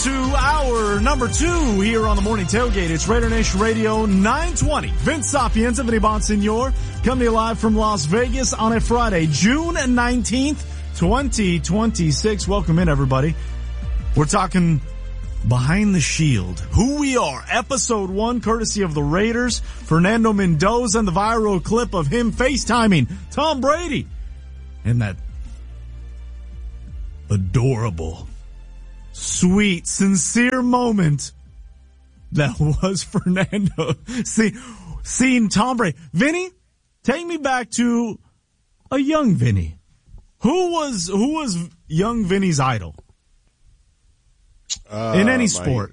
to hour number 2 here on the Morning Tailgate. It's Raider Nation Radio 920. Vince Sapienza, Vinny Bonsignor, coming to you live from Las Vegas on a Friday, June 19th, 2026. Welcome in, everybody. We're talking Behind the Shield, who we are, episode 1, courtesy of the Raiders, Fernando Mendoza, and the viral clip of him FaceTiming Tom Brady. And that adorable, sweet, sincere moment that was Fernando seeing Tom Brady. Vinny, take me back to a young Vinny. Who was young Vinny's idol? In any sport.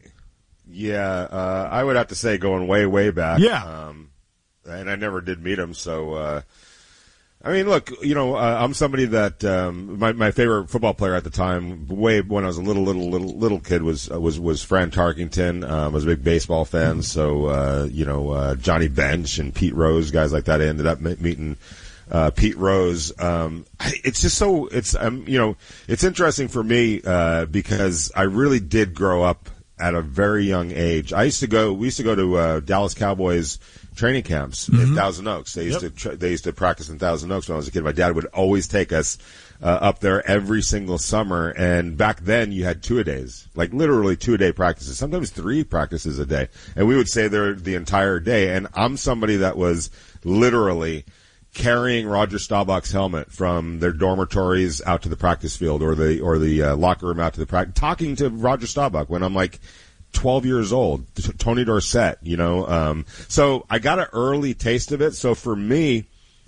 I would have to say going way, way back. Yeah. And I never did meet him, so, I mean, look, I'm somebody that, my favorite football player at the time, way when I was a little kid was Fran Tarkington. I was a big baseball fan, so, Johnny Bench and Pete Rose, guys like that. I ended up meeting Pete Rose. It's just so, it's interesting for me, because I really did grow up at a very young age. We used to go to, Dallas Cowboys training camps in Thousand Oaks. They used to practice in Thousand Oaks when I was a kid. My dad would always take us, up there every single summer. And back then you had 2-a-days, like literally 2-a-day practices, sometimes 3 practices a day. And we would stay there the entire day. And I'm somebody that was literally carrying Roger Staubach's helmet from their dormitories out to the practice field or the locker room out to the practice, talking to Roger Staubach when I'm like 12 years old, Tony Dorsett, so I got an early taste of it. So for me,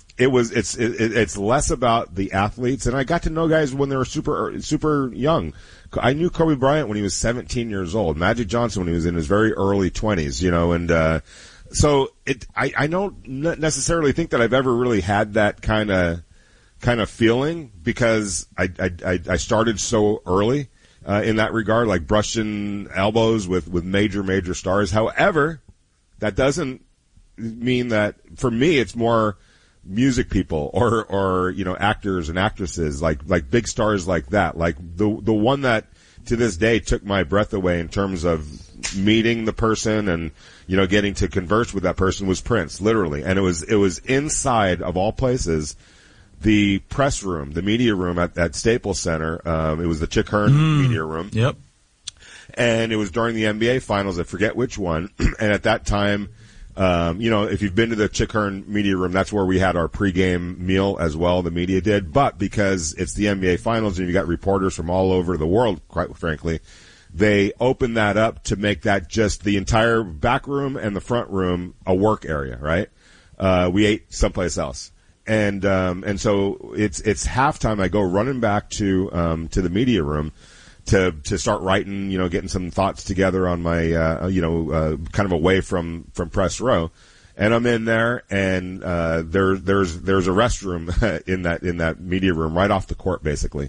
it's less about the athletes, and I got to know guys when they were super young. I knew Kobe Bryant when he was 17 years old, Magic Johnson when he was in his very early 20s, and so I don't necessarily think that I've ever really had that kind of feeling because I started so early, in that regard, like brushing elbows with major stars. However, that doesn't mean that for me it's more music people or actors and actresses like big stars like that. Like the one that to this day took my breath away in terms of meeting the person and getting to converse with that person was Prince, literally. And it was inside of all places, the press room, the media room at Staples Center. It was the Chick Hearn media room. Yep. And it was during the NBA finals. I forget which one. And at that time, if you've been to the Chick Hearn media room, that's where we had our pregame meal as well. The media did. But because it's the NBA finals and you got reporters from all over the world, quite frankly, they opened that up to make that just the entire back room and the front room a work area, right? We ate someplace else. And so it's halftime. I go running back to the media room to start writing, getting some thoughts together on my, kind of away from press row. And I'm in there and, there's a restroom in that media room right off the court, basically.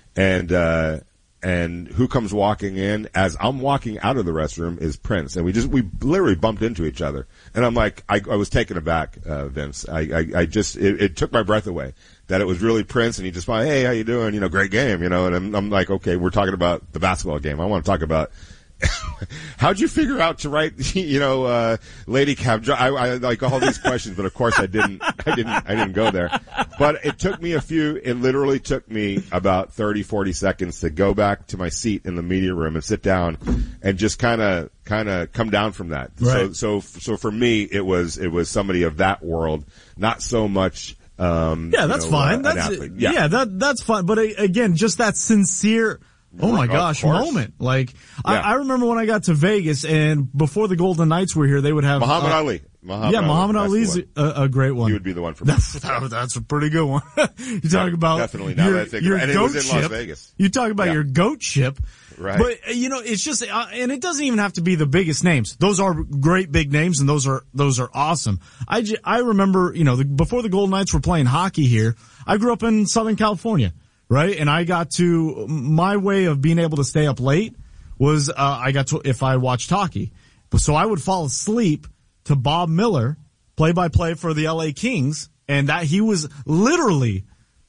And who comes walking in as I'm walking out of the restroom is Prince. And we literally bumped into each other. And I'm like, I was taken aback, Vince. It took my breath away that it was really Prince. And he just went, hey, how you doing? Great game, and I'm like, okay, we're talking about the basketball game. I want to talk about how'd you figure out to write, Lady Cab? I like all these questions, but of course I didn't go there. But it literally took me about 30, 40 seconds to go back to my seat in the media room and sit down and just kind of come down from that. Right. So for me, it was somebody of that world, not so much, that's fine. That's fine. But again, just that sincere, oh my gosh, moment. Like, yeah. I remember when I got to Vegas and before the Golden Knights were here, they would have Muhammad Ali. Muhammad Ali's a great one. He would be the one for me. That's a pretty good one. You talk about definitely now that I think about it. And it was in Las Vegas. You talk about your goat ship. Right. But it's just and it doesn't even have to be the biggest names. Those are great big names and those are awesome. I remember, before the Golden Knights were playing hockey here, I grew up in Southern California. Right? And I got to, my way of being able to stay up late was, if I watched hockey. So I would fall asleep to Bob Miller, play-by-play for the LA Kings, and that he was literally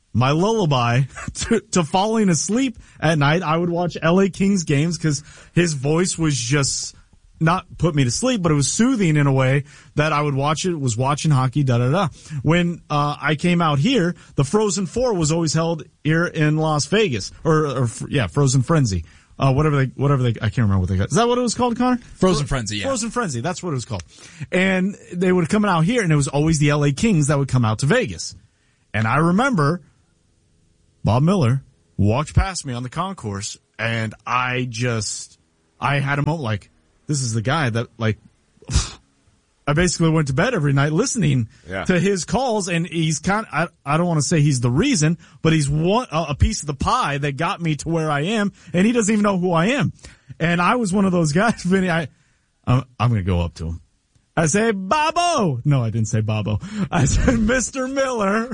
my lullaby to falling asleep at night. I would watch LA Kings games because his voice was just not put me to sleep, but it was soothing in a way that I would watch it, was watching hockey, When, I came out here, the Frozen Four was always held here in Las Vegas, Frozen Frenzy. Whatever they, I can't remember what they got. Is that what it was called, Connor? Frozen Frenzy, yeah. Frozen Frenzy, that's what it was called. And they would come out here, and it was always the LA Kings that would come out to Vegas. And I remember Bob Miller walked past me on the concourse, and I had a moment like, this is the guy that, like, I basically went to bed every night listening to his calls, and he's I don't want to say he's the reason, but he's a piece of the pie that got me to where I am, and he doesn't even know who I am. And I was one of those guys, Vinny, I'm going to go up to him. I say, Bobo! No, I didn't say Bobo. I said, Mr. Miller.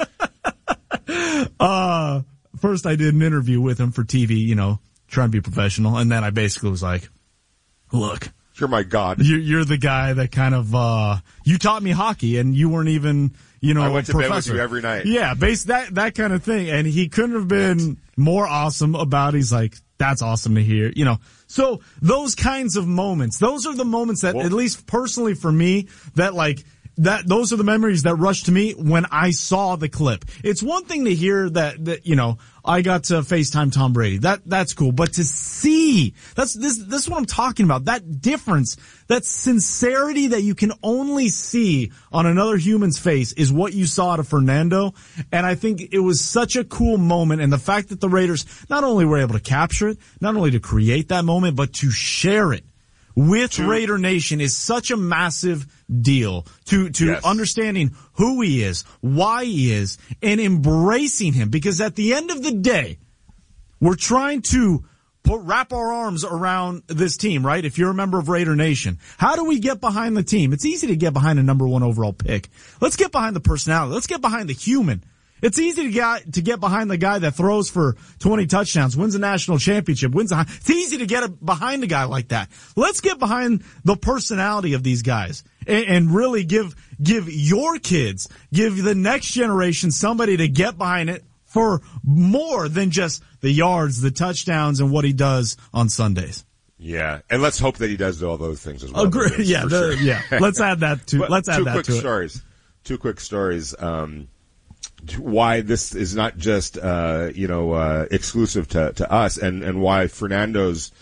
First I did an interview with him for TV, trying to be professional, and then I basically was like, look. You're my God. You're the guy that kind of, you taught me hockey and you weren't even, I went to bed with you every night. Yeah, that kind of thing. And he couldn't have been more awesome about it. He's like, that's awesome to hear, So those kinds of moments, those are the moments that, at least personally for me, those are the memories that rush to me when I saw the clip. It's one thing to hear that I got to FaceTime Tom Brady. That's cool. But to see, this is what I'm talking about. That difference, that sincerity that you can only see on another human's face is what you saw out of Fernando. And I think it was such a cool moment. And the fact that the Raiders not only were able to capture it, not only to create that moment, but to share it with Raider Nation is such a massive deal to understanding who he is, why he is, and embracing him. Because at the end of the day, we're trying to wrap our arms around this team, right? If you're a member of Raider Nation, how do we get behind the team? It's easy to get behind a number one overall pick. Let's get behind the personality. Let's get behind the human. It's easy to get behind the guy that throws for 20 touchdowns, wins a national championship, it's easy to get behind a guy like that. Let's get behind the personality of these guys and really give your kids, give the next generation somebody to get behind it for more than just the yards, the touchdowns, and what he does on Sundays. Yeah, and let's hope that he does all those things as well. Agree. Yeah, sure. Let's add that to. Let's add that to it. Two quick stories. Why this is not just exclusive to us, and why Fernando's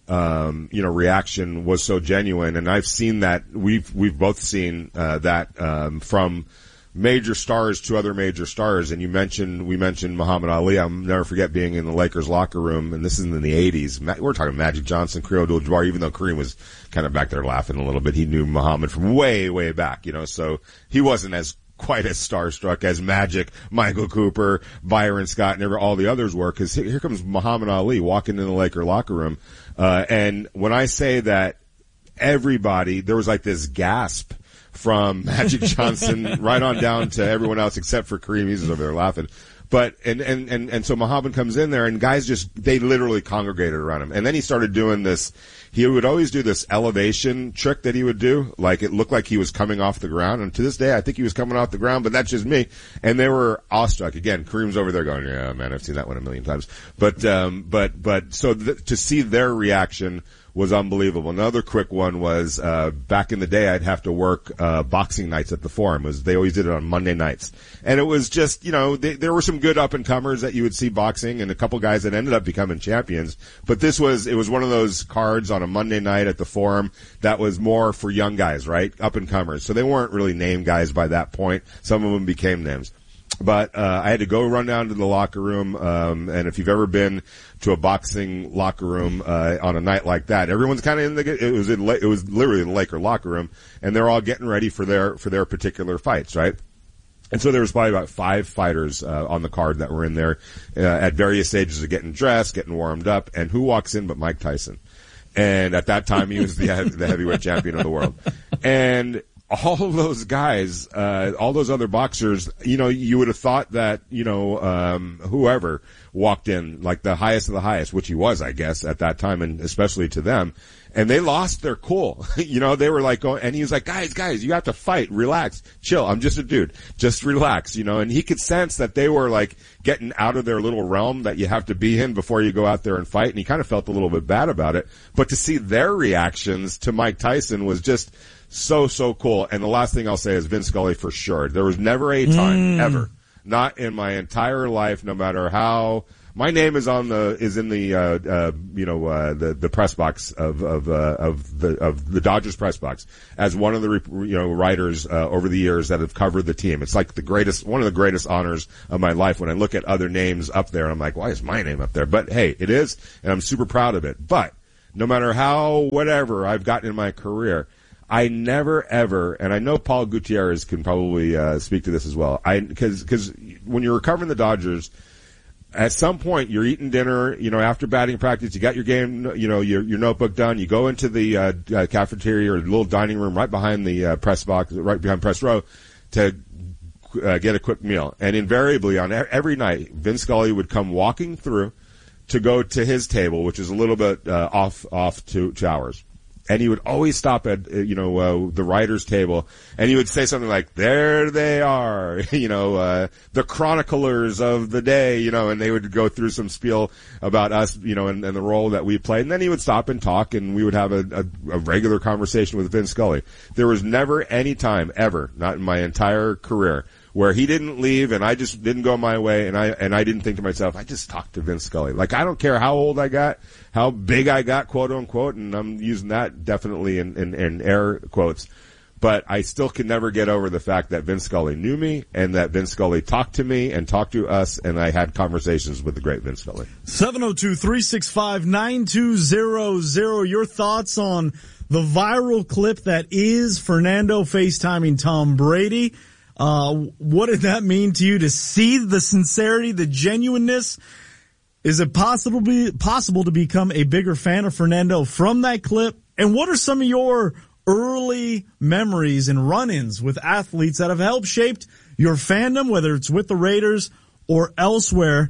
reaction was so genuine. And I've seen that, we've both seen that from major stars to other major stars. And we mentioned Muhammad Ali. I'll never forget being in the Lakers locker room, and this is in the 80s. We're talking Magic Johnson, Kareem Abdul-Jabbar, even though Kareem was kind of back there laughing a little bit. He knew Muhammad from way, way back, so he wasn't quite as starstruck as Magic, Michael Cooper, Byron Scott, and all the others were, because here comes Muhammad Ali walking in the Laker locker room. And when I say that everybody, there was like this gasp from Magic Johnson right on down to everyone else except for Kareem. He's over there laughing. But, and so Muhammad comes in there and guys they literally congregated around him. And then he started doing this, he would always do this elevation trick that he would do. Like it looked like he was coming off the ground. And to this day, I think he was coming off the ground, but that's just me. And they were awestruck. Again, Kareem's over there going, yeah, man, I've seen that one a million times. But so to see their reaction was unbelievable. Another quick one was, back in the day, I'd have to work, boxing nights at the Forum. They always did it on Monday nights. And it was just, there were some good up-and-comers that you would see boxing and a couple guys that ended up becoming champions. But it was one of those cards on a Monday night at the Forum that was more for young guys, right? Up-and-comers. So they weren't really name guys by that point. Some of them became names. But I had to go run down to the locker room, and if you've ever been to a boxing locker room on a night like that, everyone's kind of it was literally the Laker locker room, and they're all getting ready for their particular fights, right? And so there was probably about 5 fighters on the card that were in there at various stages of getting dressed, getting warmed up, and who walks in but Mike Tyson? And at that time, he was the heavyweight champion of the world, and all those guys, all those other boxers, you would have thought that, whoever walked in, like the highest of the highest, which he was, I guess, at that time, and especially to them. And they lost their cool. They were like, and he was like, guys, you have to fight, relax, chill. I'm just a dude. Just relax, and he could sense that they were like getting out of their little realm that you have to be in before you go out there and fight. And he kind of felt a little bit bad about it. But to see their reactions to Mike Tyson was just so cool. And the last thing I'll say is Vin Scully for sure. There was never a time, ever, not in my entire life, no matter how. My name is in the press box of the Dodgers press box as one of the writers over the years that have covered the team. It's like one of the greatest honors of my life. When I look at other names up there, I'm like, why is my name up there? But hey, it is, and I'm super proud of it. But no matter how whatever I've gotten in my career, I never ever, and I know Paul Gutierrez can probably speak to this as well. Because when you're covering the Dodgers, at some point, you're eating dinner, after batting practice, you got your game, your notebook done, you go into the cafeteria or the little dining room right behind the press box, right behind press row to get a quick meal. And invariably, on every night, Vin Scully would come walking through to go to his table, which is a little bit off 2 hours. And he would always stop at, the writer's table, and he would say something like, there they are, the chroniclers of the day, and they would go through some spiel about us, and the role that we played. And then he would stop and talk, and we would have a regular conversation with Vin Scully. There was never any time, ever, not in my entire career, where he didn't leave and I just didn't go my way, and I didn't think to myself, I just talked to Vin Scully. Like, I don't care how old I got, how big I got, quote unquote, and I'm using that definitely in air quotes, but I still can never get over the fact that Vin Scully knew me and that Vin Scully talked to me and talked to us, and I had conversations with the great Vin Scully. 702-365-9200. Your thoughts on the viral clip that is Fernando FaceTiming Tom Brady? What did that mean to you to see the sincerity, the genuineness? Is it possible to become a bigger fan of Fernando from that clip? And what are some of your early memories and run-ins with athletes that have helped shaped your fandom, whether it's with the Raiders or elsewhere?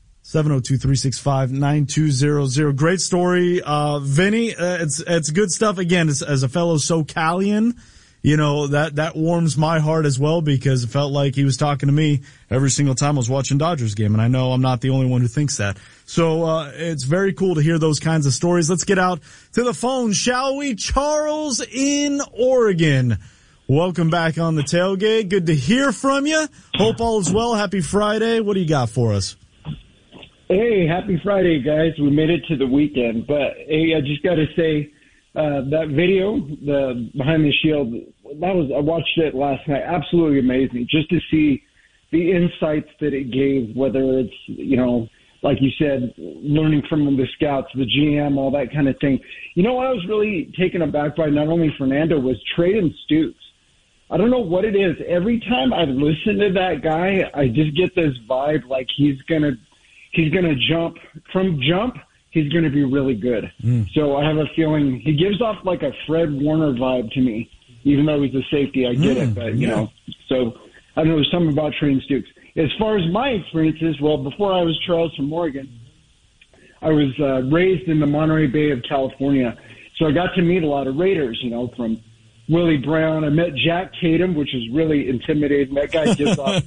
702-365-9200. Great story, Vinny. It's good stuff. Again, as a fellow SoCalian, that warms my heart as well, because it felt like he was talking to me every single time I was watching Dodgers game. And I know I'm not the only one who thinks that. So, it's very cool to hear those kinds of stories. Let's get out to the phone, shall we? Charles in Oregon. Welcome back on the tailgate. Good to hear from you. Hope all is well. Happy Friday. What do you got for us? Hey, happy Friday, guys. We made it to the weekend, but hey, I just got to say, that video, the Behind the Shield, I watched it last night. Absolutely amazing. Just to see the insights that it gave, whether it's, like you said, learning from the scouts, the GM, all that kind of thing. What I was really taken aback by, not only Fernando, was Trayden Stukes. I don't know what it is. Every time I listen to that guy, I just get this vibe like he's gonna jump. From jump, he's going to be really good. So I have a feeling he gives off like a Fred Warner vibe to me, even though he's a safety. I get it, but, so I don't know, there's something about Trayden Stukes. As far as my experiences, well, before I was Charles from Oregon, I was raised in the Monterey Bay of California. So I got to meet a lot of Raiders, from Willie Brown. I met Jack Tatum, which is really intimidating. That guy gives off,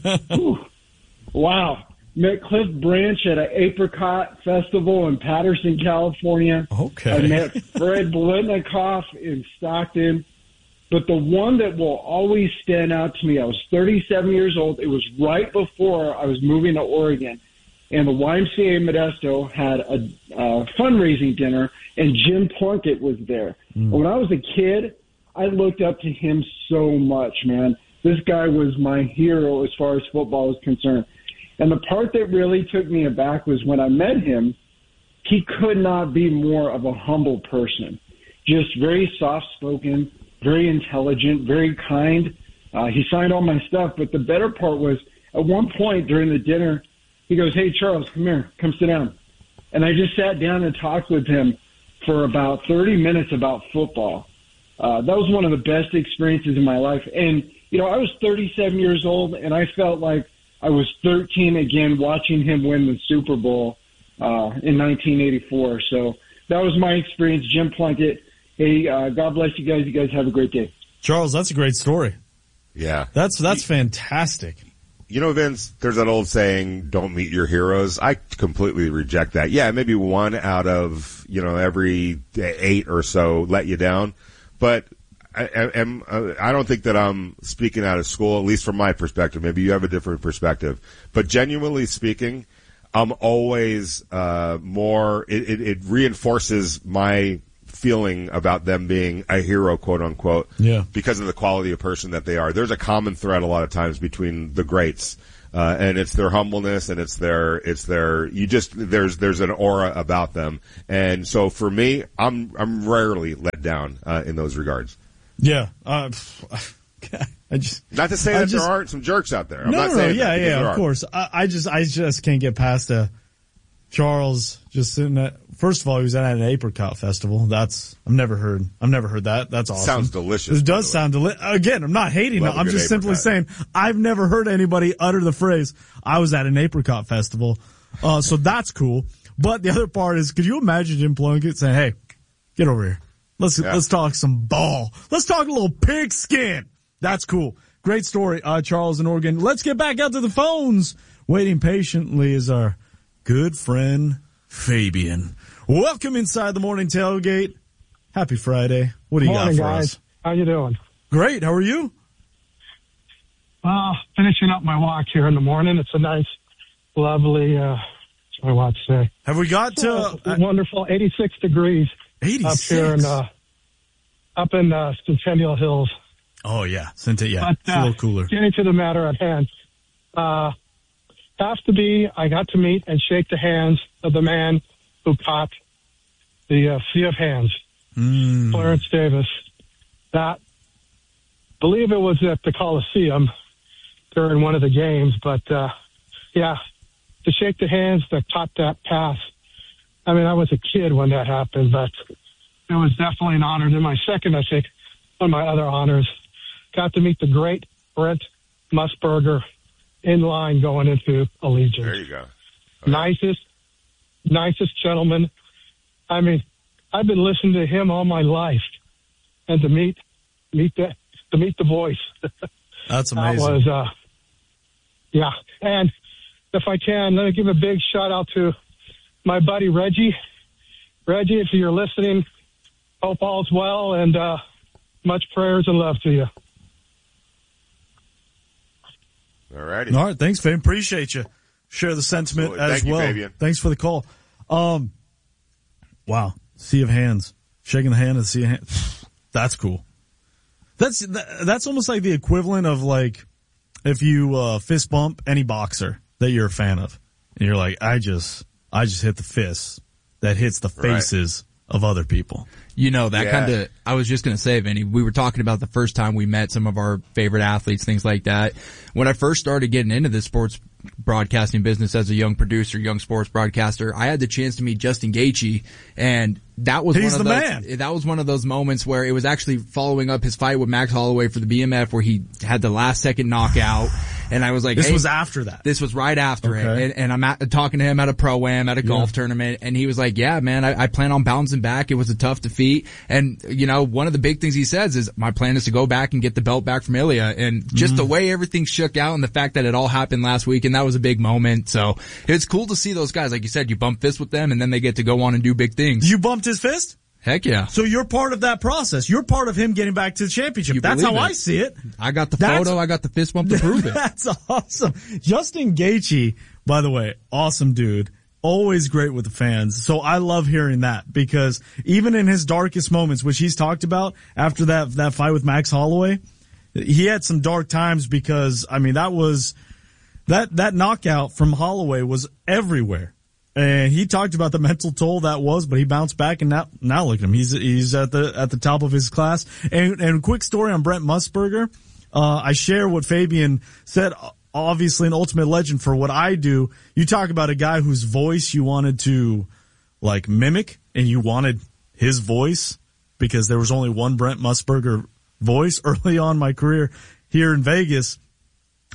wow. Met Cliff Branch at an apricot festival in Patterson, California. Okay. I met Fred Biletnikoff in Stockton. But the one that will always stand out to me, I was 37 years old. It was right before I was moving to Oregon. And the YMCA Modesto had a fundraising dinner, and Jim Plunkett was there. When I was a kid, I looked up to him so much, man. This guy was my hero as far as football was concerned. And the part that really took me aback was when I met him, he could not be more of a humble person. Just very soft-spoken, very intelligent, very kind. He signed all my stuff, but the better part was at one point during the dinner, he goes, "Hey, Charles, come here. Come sit down." And I just sat down and talked with him for about 30 minutes about football. That was one of the best experiences in my life. And, I was 37 years old, and I felt like I was 13 again watching him win the Super Bowl in 1984. So that was my experience. Jim Plunkett. Hey, God bless you guys. You guys have a great day. Charles, that's a great story. Yeah. That's fantastic. You know, Vince, there's that old saying, don't meet your heroes. I completely reject that. Yeah, maybe one out of, every 8 or so let you down. But I don't think that I'm speaking out of school, at least from my perspective. Maybe you have a different perspective. But genuinely speaking, I'm always it reinforces my feeling about them being a hero, quote unquote, because of the quality of person that they are. There's a common thread a lot of times between the greats, and it's their humbleness and there's an aura about them. And so for me, I'm rarely let down, in those regards. Yeah. Not to say that there aren't some jerks out there. I'm not saying that, of course. I just can't get past Charles just sitting at. First of all, he was at an apricot festival. I've never heard that. That's awesome. Sounds delicious. It does sound delicious. Again, I'm not hating it. I'm just simply saying I've never heard anybody utter the phrase, I was at an apricot festival. So that's cool. But the other part is, could you imagine Jim Plunkett saying, hey, get over here. Let's talk some ball. Let's talk a little pigskin. That's cool. Great story, Charles in Oregon. Let's get back out to the phones. Waiting patiently is our good friend Fabian. Welcome inside the morning tailgate. Happy Friday. What do you got for us? How you doing? Great. How are you? Finishing up my walk here in the morning. It's a nice, lovely, what's my watch say? Have we got to... wonderful 86 degrees 86? Up here up in Centennial Hills. Oh, yeah. It's a little cooler. Getting to the matter at hand. I got to meet and shake the hands of the man who caught the Sea of Hands, Clarence Davis. Believe it was at the Coliseum during one of the games, but to shake the hands that caught that pass. I mean, I was a kid when that happened, but it was definitely an honor. Then my second, I think, one of my other honors, got to meet the great Brent Musburger in line going into Allegiant. There you go. Okay. Nicest gentleman. I mean, I've been listening to him all my life, and to meet the voice. That's amazing. That was, And if I can, let me give a big shout out to my buddy Reggie. Reggie, if you're listening, hope all's well, and much prayers and love to you. All righty. All right. Thanks, Fabian. Appreciate you. Share the sentiment as well. Thank you, Fabian. Thanks for the call. Wow. Sea of Hands. Shaking the hand of the Sea of Hands. That's cool. That's almost like the equivalent of like if you fist bump any boxer that you're a fan of. And you're like, I just hit the fist that hits the faces of other people. I was just going to say, Vinny, we were talking about the first time we met some of our favorite athletes, things like that. When I first started getting into this sports broadcasting business as a young producer, young sports broadcaster, I had the chance to meet Justin Gaethje, and that was that was one of those moments where it was actually following up his fight with Max Holloway for the BMF, where he had the last second knockout. And I was like, this was after that. This was right after it. And I'm talking to him at a Pro-Am, at a golf tournament. And he was like, yeah, man, I plan on bouncing back. It was a tough defeat. And, one of the big things he says is my plan is to go back and get the belt back from Ilya. And just the way everything shook out and the fact that it all happened last week. And that was a big moment. So it's cool to see those guys. Like you said, you bump fists with them and then they get to go on and do big things. You bumped his fist? Heck yeah. So you're part of that process. You're part of him getting back to the championship. That's how I see it. I got the photo. I got the fist bump to prove it. That's awesome. Justin Gaethje, by the way, awesome dude. Always great with the fans. So I love hearing that because even in his darkest moments, which he's talked about after that fight with Max Holloway, he had some dark times because, I mean, that knockout from Holloway was everywhere. And he talked about the mental toll that was, but he bounced back, and now look at him. He's at the top of his class. And a quick story on Brent Musburger. I share what Fabian said. Obviously an ultimate legend for what I do. You talk about a guy whose voice you wanted to like mimic, and you wanted his voice because there was only one Brent Musburger voice early on in my career here in Vegas.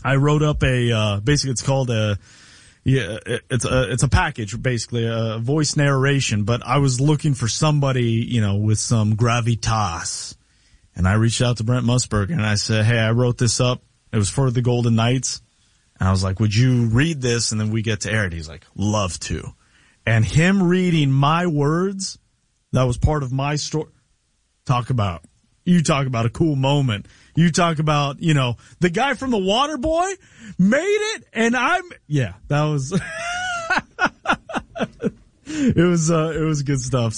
I wrote up basically it's called it's a package, basically a voice narration, but I was looking for somebody, with some gravitas. And I reached out to Brent Musburger and I said, hey, I wrote this up. It was for the Golden Knights. And I was like, would you read this? And then we get to air it. He's like, love to. And him reading my words, that was part of my story. You talk about a cool moment. You talk about, the guy from The Water Boy made it, and that was, it was good stuff.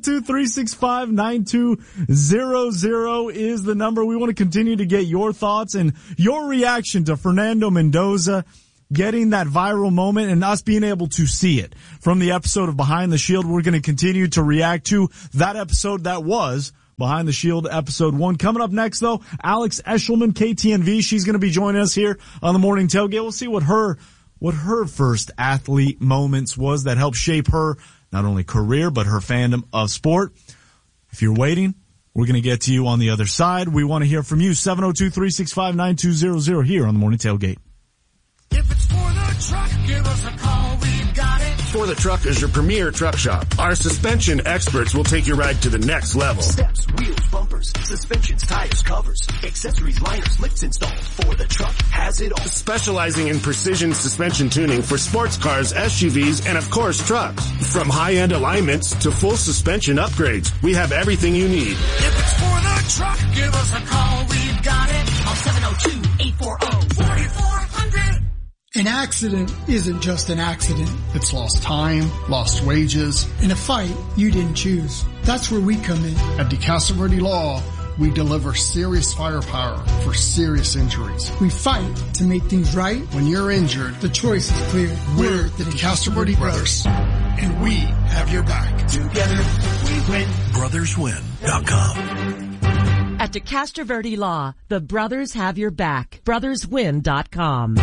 702-365-9200 is the number. We want to continue to get your thoughts and your reaction to Fernando Mendoza getting that viral moment and us being able to see it. From the episode of Behind the Shield, we're going to continue to react to that episode that was Behind the Shield episode 1. Coming up next, though, Alex Eshelman, KTNV. She's going to be joining us here on the Morning Tailgate. We'll see what her first athlete moments was that helped shape her, not only career, but her fandom of sport. If you're waiting, we're going to get to you on the other side. We want to hear from you. 702-365-9200 here on the Morning Tailgate. If it's for the truck, give us a call. We've got it. For the Truck is your premier truck shop. Our suspension experts will take your ride to the next level. Steps, wheels, bumpers, suspensions, tires, covers, accessories, liners, lifts installed. For the Truck has it all. Specializing in precision suspension tuning for sports cars, SUVs, and of course trucks. From high-end alignments to full suspension upgrades, we have everything you need. If it's for the truck, give us a call. We've got it. On 702-840-4400. An accident isn't just an accident. It's lost time, lost wages. In a fight you didn't choose. That's where we come in. At DeCastro Law, we deliver serious firepower for serious injuries. We fight to make things right. When you're injured, the choice is clear. We're the DeCastro Brothers, and we have your back. Together we win. BrothersWin.com. At DeCastro Law, the brothers have your back. BrothersWin.com.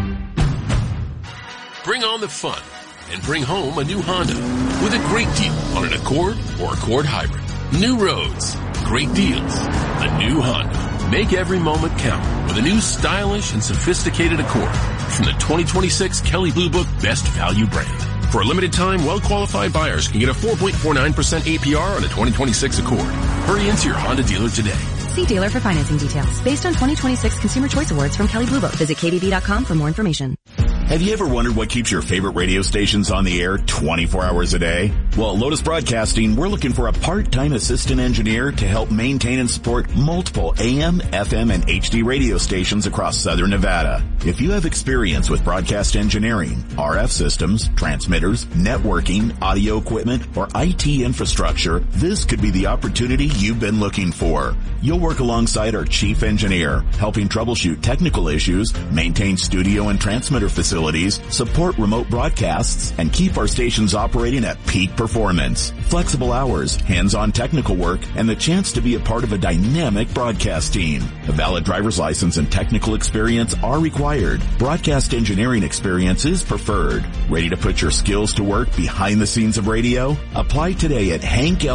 Bring on the fun and bring home a new Honda with a great deal on an Accord or Accord Hybrid. New roads, great deals, a new Honda. Make every moment count with a new stylish and sophisticated Accord from the 2026 Kelley Blue Book Best Value brand. For a limited time, well-qualified buyers can get a 4.49% APR on the 2026 Accord. Hurry into your Honda dealer today. See dealer for financing details. Based on 2026 Consumer Choice Awards from Kelley Blue Book. Visit KBB.com for more information. Have you ever wondered what keeps your favorite radio stations on the air 24 hours a day? Well, at Lotus Broadcasting, we're looking for a part-time assistant engineer to help maintain and support multiple AM, FM, and HD radio stations across Southern Nevada. If you have experience with broadcast engineering, RF systems, transmitters, networking, audio equipment, or IT infrastructure, this could be the opportunity you've been looking for. You'll work alongside our chief engineer, helping troubleshoot technical issues, maintain studio and transmitter facilities, support remote broadcasts, and keep our stations operating at peak performance. Flexible hours, hands-on technical work, and the chance to be a part of a dynamic broadcast team. A valid driver's license and technical experience are required. Broadcast engineering experience is preferred. Ready to put your skills to work behind the scenes of radio? Apply today at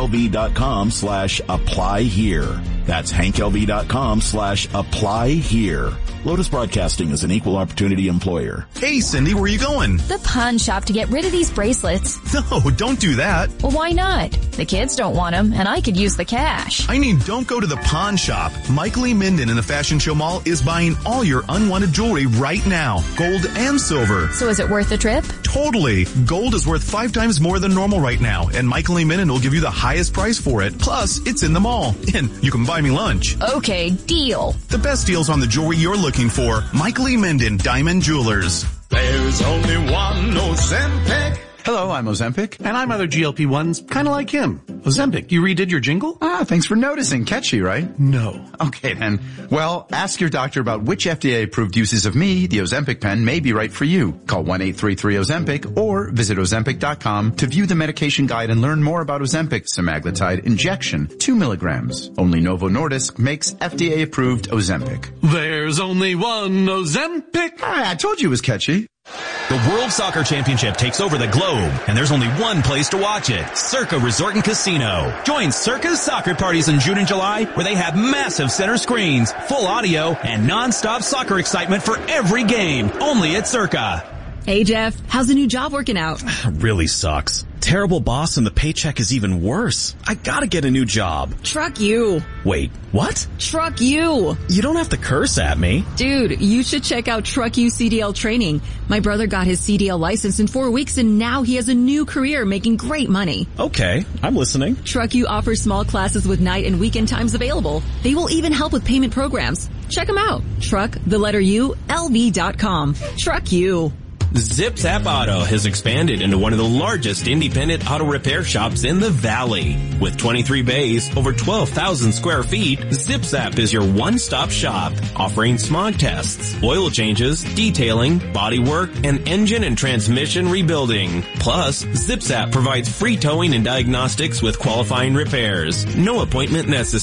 hanklv.com/apply here. That's hanklv.com/apply here. Lotus Broadcasting is an equal opportunity employer. Hey, Cindy, where are you going? The pawn shop to get rid of these bracelets. No, don't do that. Well, why not? The kids don't want them, and I could use the cash. I mean, don't go to the pawn shop. Michael E. Minden in the Fashion Show Mall is buying all your unwanted jewelry right now. Gold and silver. So is it worth the trip? Totally. Gold is worth 5 times more than normal right now, and Michael E. Minden will give you the highest price for it. Plus, it's in the mall, and you can buy me lunch. Okay, deal. The best deals on the jewelry you're looking for. Michael E. Minden, Diamond Jewelers. There's only one Ozempic. Hello, I'm Ozempic, and I'm other GLP-1s, kind of like him. Ozempic, you redid your jingle? Thanks for noticing. Catchy, right? No. Okay, then. Well, ask your doctor about which FDA-approved uses of me, the Ozempic pen, may be right for you. Call 1-833-OZEMPIC or visit Ozempic.com to view the medication guide and learn more about Ozempic semaglutide injection, 2 milligrams. Only Novo Nordisk makes FDA-approved Ozempic. There's only one Ozempic. I told you it was catchy. The World Soccer Championship takes over the globe, and there's only one place to watch it, Circa Resort and Casino. Join Circa's soccer parties in June and July, where they have massive center screens, full audio, and non-stop soccer excitement for every game, only at Circa. Hey Jeff, how's the new job working out? Really sucks. Terrible boss and the paycheck is even worse. I gotta get a new job. Truck you. Wait, what? Truck you. You don't have to curse at me. Dude, you should check out Truck You CDL training. My brother got his CDL license in 4 weeks and now he has a new career making great money. Okay, I'm listening. Truck You offers small classes with night and weekend times available. They will even help with payment programs. Check them out. Truck, the letter U, LV.com. Truck You. Zips App Auto has expanded into one of the largest independent auto repair shops in the valley. With 23 bays, over 12,000 square feet, Zips App is your one-stop shop, offering smog tests, oil changes, detailing, bodywork, and engine and transmission rebuilding. Plus, Zips App provides free towing and diagnostics with qualifying repairs. No appointment necessary.